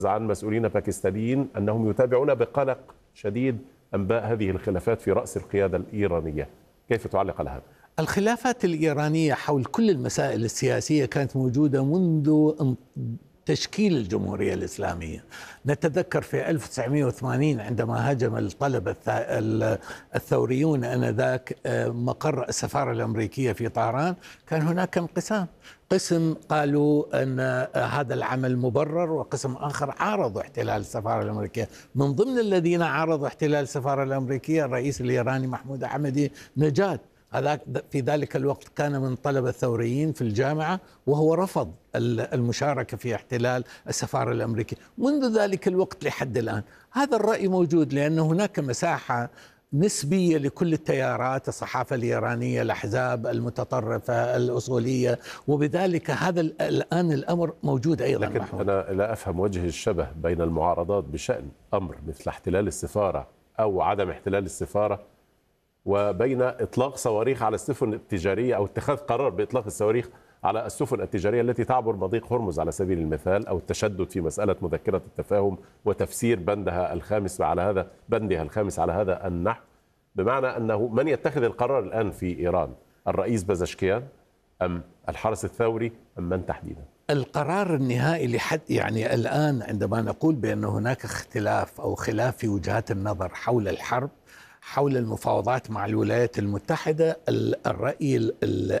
عن مسؤولين باكستانيين أنهم يتابعون بقلق شديد أنباء هذه الخلافات في رأس القيادة الإيرانية. كيف تعلق على هذا؟ الخلافات الإيرانية حول كل المسائل السياسية كانت موجودة منذ تشكيل الجمهورية الإسلامية. نتذكر في 1980 عندما هجم الطلبة الثوريون آنذاك مقر السفارة الأمريكية في طهران، كان هناك انقسام. قسم قالوا أن هذا العمل مبرر، وقسم آخر عارضوا احتلال السفارة الأمريكية. من ضمن الذين عارضوا احتلال السفارة الأمريكية الرئيس الإيراني محمود أحمدي نجاد. هذا في ذلك الوقت كان من طلبة الثوريين في الجامعة، وهو رفض المشاركة في احتلال السفارة الأمريكية. منذ ذلك الوقت لحد الآن هذا الرأي موجود، لأن هناك مساحة نسبية لكل التيارات، الصحافة الإيرانية، الأحزاب المتطرفة الأصولية، وبذلك هذا الآن الأمر موجود أيضا. لكن أنا لا أفهم وجه الشبه بين المعارضات بشأن أمر مثل احتلال السفارة أو عدم احتلال السفارة وبين إطلاق صواريخ على السفن التجارية أو اتخاذ قرار بإطلاق الصواريخ على السفن التجارية التي تعبر مضيق هرمز على سبيل المثال، أو التشدد في مسألة مذكرة التفاهم وتفسير بندها الخامس على هذا النحو، بمعنى أنه من يتخذ القرار الآن في إيران؟ الرئيس بزشكيان أم الحرس الثوري أم من تحديدا؟ القرار النهائي لحد يعني الآن عندما نقول بأن هناك اختلاف أو خلاف في وجهات النظر حول الحرب، حول المفاوضات مع الولايات المتحدة، الرأي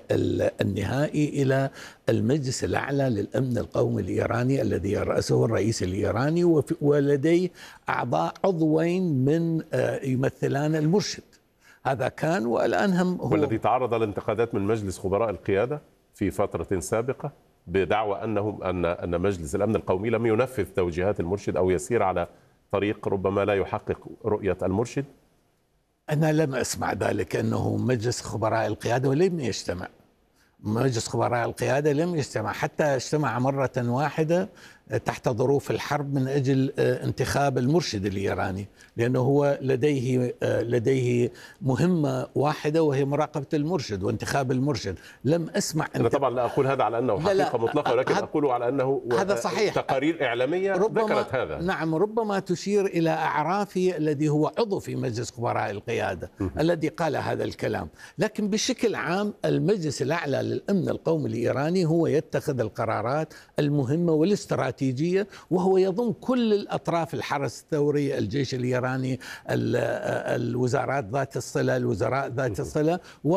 النهائي إلى المجلس الأعلى للأمن القومي الإيراني الذي يرأسه الرئيس الإيراني، ولديه أعضاء عضوين من يمثلان المرشد. هذا كان، والآن هم هو والذي تعرض لانتقادات من مجلس خبراء القيادة في فترة سابقة بدعوى أن مجلس الأمن القومي لم ينفذ توجيهات المرشد أو يسير على طريق ربما لا يحقق رؤية المرشد. أنا لم أسمع ذلك، أنه مجلس خبراء القيادة لم يجتمع. مجلس خبراء القيادة لم يجتمع، حتى اجتمع مرة واحدة تحت ظروف الحرب من أجل انتخاب المرشد الإيراني، لأنه هو لديه مهمة واحدة وهي مراقبة المرشد وانتخاب المرشد. لم أسمع أنا طبعا لا أقول هذا على أنه حقيقة مطلقة، ولكن أقول على أنه هذا صحيح. تقارير إعلامية ذكرت هذا. نعم، ربما تشير إلى أعرافي الذي هو عضو في مجلس خبراء القيادة الذي قال هذا الكلام. لكن بشكل عام المجلس الأعلى للأمن القومي الإيراني هو يتخذ القرارات المهمة والاستراتيجية، وهو يضم كل الأطراف: الحرس الثوري، الجيش الإيراني، الوزارات ذات الصلة، الوزراء ذات الصلة،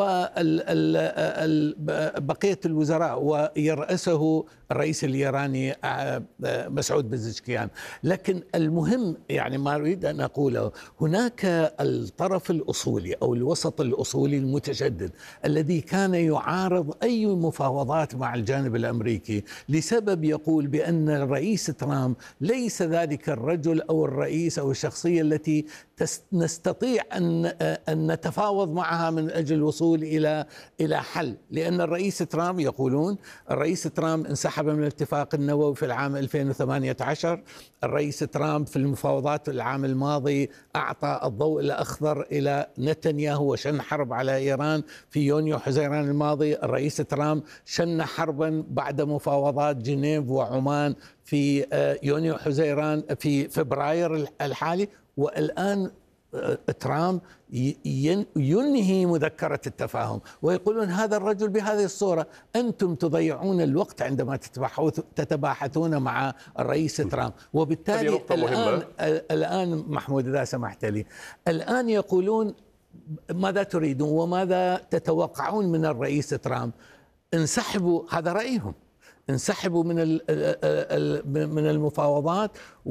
وبقية الوزراء، ويرأسه الرئيس الإيراني مسعود بزشكيان. لكن المهم يعني ما أريد أن أقوله، هناك الطرف الأصولي أو الوسط الأصولي المتشدد الذي كان يعارض أي مفاوضات مع الجانب الأمريكي لسبب يقول بأن الرئيس ترامب ليس ذلك الرجل أو الرئيس أو الشخصية التي نستطيع أن نتفاوض معها من أجل الوصول إلى حل. لأن الرئيس ترامب، يقولون الرئيس ترامب انسحب من الاتفاق النووي في العام 2018. الرئيس ترامب في المفاوضات العام الماضي أعطى الضوء الأخضر إلى نتنياهو وشن حرب على إيران في يونيو حزيران الماضي. الرئيس ترامب شن حربا بعد مفاوضات جنيف وعمان في يونيو حزيران في فبراير الحالي، والآن ترامب ينهي مذكرة التفاهم ويقولون هذا الرجل بهذه الصورة. أنتم تضيعون الوقت عندما تتباحثون مع الرئيس ترامب. وبالتالي الآن محمود إذا سمحت لي، الآن يقولون ماذا تريدون وماذا تتوقعون من الرئيس ترامب؟ انسحبوا، هذا رأيهم، انسحبوا من المفاوضات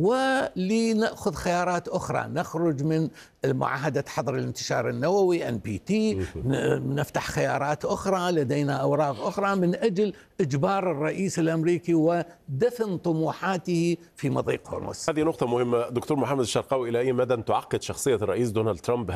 ولنأخذ خيارات أخرى، نخرج من معاهدة حظر الانتشار النووي NPT، نفتح خيارات أخرى، لدينا أوراق أخرى من أجل إجبار الرئيس الأمريكي ودفن طموحاته في مضيق هرمز. هذه نقطة مهمة دكتور محمد الشرقاوي. إلى أي مدى تعقد شخصية الرئيس دونالد ترامب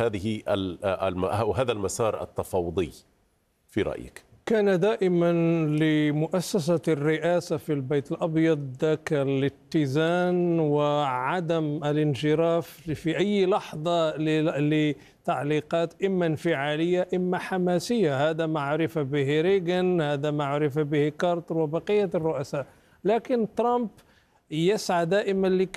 هذا المسار التفاوضي في رأيك؟ كان دائما لمؤسسة الرئاسة في البيت الأبيض ذاك الاتزان وعدم الانجراف في أي لحظة لتعليقات إما انفعالية إما حماسية. هذا ما عرف به ريغان، هذا ما عرف به كارتر وبقية الرؤساء. لكن ترامب يسعى دائما